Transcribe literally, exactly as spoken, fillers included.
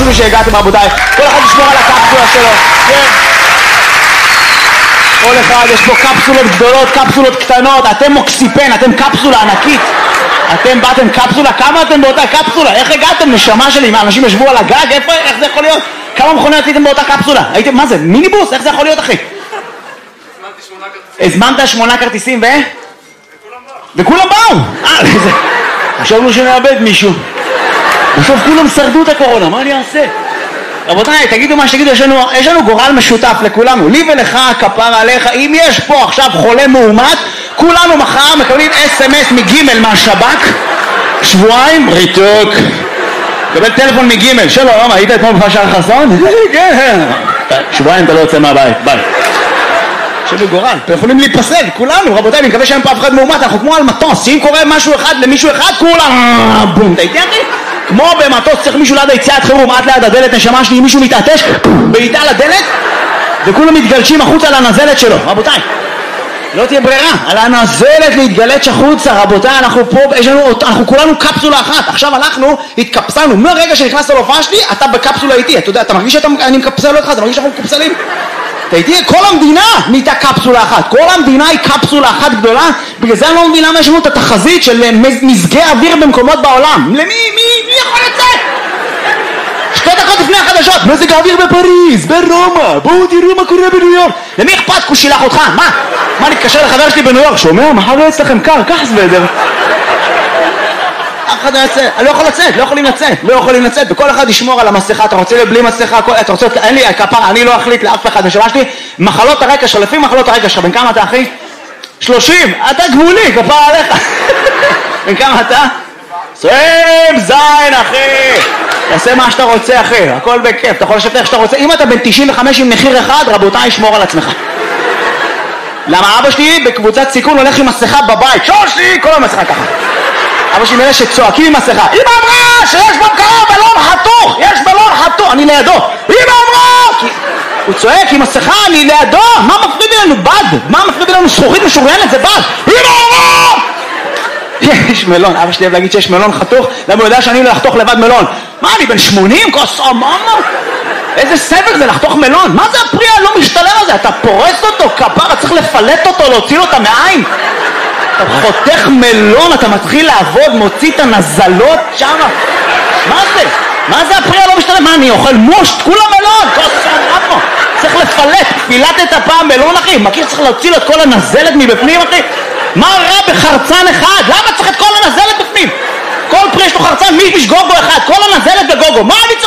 לי שהגעתם רבותיי. כל אחד ישמור על הקפסולה שלו. כן. כל אחד, יש פה קפסולות גדולות, קפסולות קטנות, אתם מוקסיפן, אתם קפסולה ענקית. אתם באתם קפסולה, כמה אתם באותה קפסולה? איך הגעתם? נשמה שלי, מה, אנשים ישבו על הגג? איפה, איך זה יכול להיות? כמה מכוניות הייתם באותה קפסולה? הייתם, מה זה, מיניבוס? איך זה יכול להיות אחי? הזמנתי שמונה כרטיסים. הזמנת שמונה כרטיסים ו? וכולם באו! אה, זה... חשבנו שנאבד מישהו. בסוף כולם שרדו את הקורונה, מה אני אעשה? רבותיי, תגידו מה שתגידו, יש לנו, יש לנו גורל משותף לכולנו, לי ולך, כפר עליך, אם יש פה עכשיו חולה מאומת, כולנו מחר מקבלים אס אם אס מגימל מהשב"כ, שבועיים, ריתוק, קבל טלפון מגימל, שלום, היית אתמול בפרשת חסון? כן, שבועיים אתה לא יוצא מהבית, ביי. שבו גורל, אתם יכולים להיפסל, כולנו, רבותיי, אני מקווה שאין פה אף אחד מאומת, אנחנו כמו על מטוס, שאם קורה משהו אחד למישהו אחד, כולם, בום, אתה איתי אחי? כמו במטוס צריך מישהו ליד היציאת חירום, עד ליד הדלת, נשמה שלי, אם מישהו מתעטש, בעיטה לדלת, וכולם מתגלשים החוצה על הנזלת שלו, רבותיי. לא תהיה ברירה, על הנזלת להתגלש החוצה, רבותיי, אנחנו פה, יש לנו, אנחנו כולנו קפסולה אחת, עכשיו הלכנו, התקפסלנו, מהרגע שנכנסת להופעה שלי, אתה בקפסולה איתי, אתה יודע, אתה מרגיש שאני מקפסל אותך, אתה מרגיש שאנחנו מקפסלים? אתה איתי, כל המדינה נהייתה קפסולה אחת, כל המדינה היא קפסולה אחת גדולה, בגלל זה אני לא מבין למה יש לנו את התחזית של מזגי אוויר במקומות בעולם. למי, מי, מי יכול לצאת? שתי דקות לפני החדשות, מזג האוויר בפריז, ברומא, בואו תראו מה קורה בניו יורק. למי אכפת? הוא שילח אותך, מה? מה, נתקשר לחבר שלי בניו יורק, שומע? מחר לא יצא לכם קר, קח סוודר. אף אחד לא יצא, לא יכול לצאת, לא יכולים לצאת, לא יכולים לצאת, וכל אחד ישמור על המסכה, אתה רוצה בלי מסכה, אתה רוצה, אין לי, כפר, אני לא אחליט לאף אחד, נשמה שלי, מחלות הרקע שלך, לפי מחלות הרקע שלך, בן כמה אתה אחי? שלושים, אתה גבולי, כפר עליך. בן כמה אתה? סיים זין אחי, תעשה מה שאתה רוצה אחי, הכל בכיף, אתה יכול לשבת איך שאתה רוצה, אם אתה בן תשעים וחמש עם מחיר אחד, רבותיי, שמור על עצמך. למה אבא שלי בקבוצת סיכון הולך עם מסכה בבית, שושי, כל המסכה ככה. אבא שלי מאלה שצועקים עם מסכה, אמא אמרה שיש בקרה בלון חתוך, יש בלון חתוך, אני לידו, אמא אמרה, הוא צועק עם מסכה, אני לידו, מה מפריד לנו בד? מה מפריד לנו זכוכית משוריינת? זה בד, אמא אמרה! יש מלון, אבא שלי אוהב להגיד שיש מלון חתוך, למה הוא יודע שאני לא לחתוך לבד מלון? מה, אני בן שמונים? כוס אממה? איזה סבל זה לחתוך מלון? מה זה הפרי הלא משתלם הזה? אתה פורס אותו, כפרה, צריך לפלט אותו, להוציא לו את המעיים. אתה חותך מלון, אתה מתחיל לעבוד, מוציא את הנזלות שם. מה זה? מה זה הפרי הלא משתלם? מה, אני אוכל מושט? כולה מלון, כוס אממה. צריך לפלט, פילטת הפעם מלון אחי, מכיר צריך להוציא לו את כל הנזלת מבפנים אחי? מה רע בחרצן אחד? למה צריך את כל הנזלת בפנים? כל פרי יש לו חרצן, מישביש גוגו אחד, כל הנזלת בגוגו, מה אני צריך?